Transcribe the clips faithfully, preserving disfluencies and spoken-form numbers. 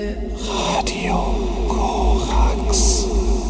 Radio Korax.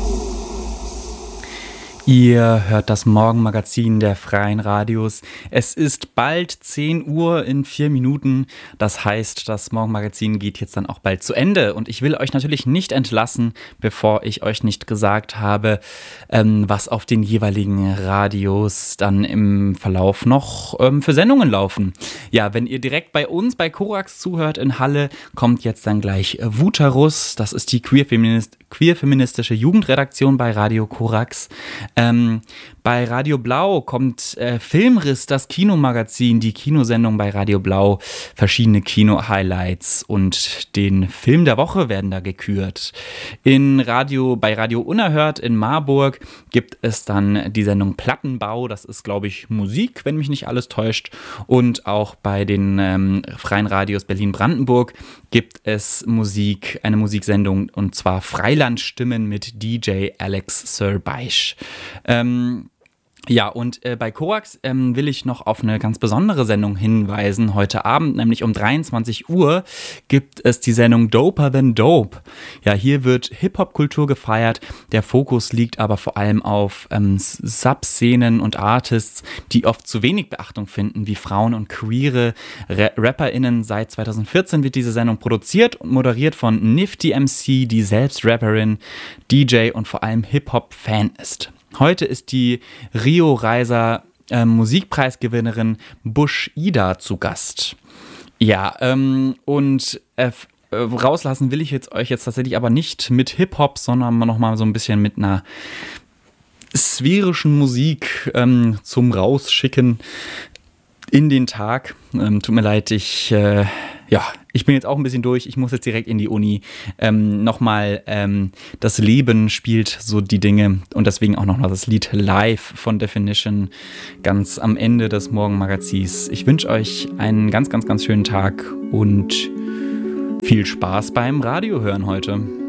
Ihr hört das Morgenmagazin der Freien Radios. Es ist bald zehn Uhr in vier Minuten. Das heißt, das Morgenmagazin geht jetzt dann auch bald zu Ende. Und ich will euch natürlich nicht entlassen, bevor ich euch nicht gesagt habe, ähm, was auf den jeweiligen Radios dann im Verlauf noch ähm, für Sendungen laufen. Ja, wenn ihr direkt bei uns bei Korax zuhört in Halle, kommt jetzt dann gleich Vutarus. Das ist die queer-feminist- queer-feministische Jugendredaktion bei Radio Korax. Ähm, bei Radio Blau kommt äh, Filmriss, das Kinomagazin, die Kinosendung bei Radio Blau, verschiedene Kino-Highlights und den Film der Woche werden da gekürt. In Radio, bei Radio Unerhört in Marburg gibt es dann die Sendung Plattenbau, das ist, glaube ich, Musik, wenn mich nicht alles täuscht. Und auch bei den ähm, Freien Radios Berlin-Brandenburg gibt es Musik, eine Musiksendung, und zwar Freilandstimmen mit D J Alex Sir-Beisch. Ähm, ja, und äh, bei Korax ähm, will ich noch auf eine ganz besondere Sendung hinweisen. Heute Abend, nämlich um dreiundzwanzig Uhr, gibt es die Sendung Doper Than Dope. Ja, hier wird Hip-Hop-Kultur gefeiert. Der Fokus liegt aber vor allem auf ähm, Sub-Szenen und Artists, die oft zu wenig Beachtung finden, wie Frauen und queere Ra- RapperInnen. Seit zweitausendvierzehn wird diese Sendung produziert und moderiert von Nifty M C, die selbst Rapperin, D J und vor allem Hip-Hop-Fan ist. Heute ist die Rio Reiser äh, Musikpreisgewinnerin Bush Ida zu Gast. Ja, ähm, und äh, äh, rauslassen will ich jetzt euch jetzt tatsächlich aber nicht mit Hip-Hop, sondern nochmal so ein bisschen mit einer sphärischen Musik ähm, zum Rausschicken in den Tag. Ähm, tut mir leid, ich... Äh, Ja, ich bin jetzt auch ein bisschen durch. Ich muss jetzt direkt in die Uni. Ähm, nochmal, ähm, das Leben spielt so die Dinge. Und deswegen auch nochmal das Lied Live von Definition ganz am Ende des Morgenmagazins. Ich wünsche euch einen ganz, ganz, ganz schönen Tag und viel Spaß beim Radiohören heute.